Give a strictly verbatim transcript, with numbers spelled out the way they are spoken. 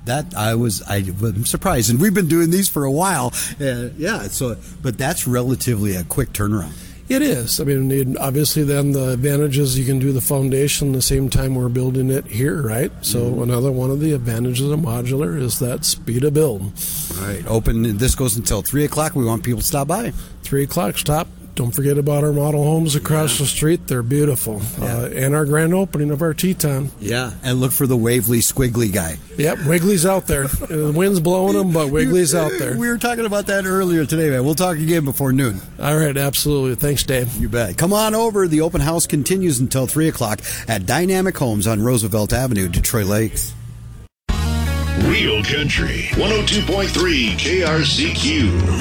that I was I was surprised, and we've been doing these for a while. Uh, yeah, so but that's relatively a quick turnaround. It is. I mean, obviously, then the advantage is you can do the foundation the same time we're building it here, right? So mm-hmm. another one of the advantages of modular is that speed of build. All right, open. This goes until three o'clock. We want people to stop by. Three o'clock. Stop. Don't forget about our model homes across yeah. the street. They're beautiful. Yeah. Uh, and our grand opening of our Teton. Yeah, and look for the Wavely Squiggly guy. Yep, Wiggly's out there. The wind's blowing him, but Wiggly's out there. We were talking about that earlier today, man. We'll talk again before noon. All right, absolutely. Thanks, Dave. You bet. Come on over. The open house continues until three o'clock at Dynamic Homes on Roosevelt Avenue, Detroit Lakes. Real Country, one oh two point three K R C Q.